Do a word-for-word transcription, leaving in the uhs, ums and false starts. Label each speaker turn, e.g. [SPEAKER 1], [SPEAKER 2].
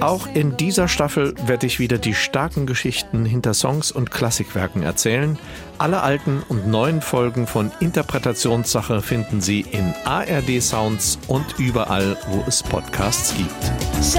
[SPEAKER 1] Auch in dieser Staffel werde ich wieder die starken Geschichten hinter Songs und Klassikwerken erzählen. Alle alten und neuen Folgen von Interpretationssache finden Sie in A R D Sounds und überall, wo es Podcasts gibt.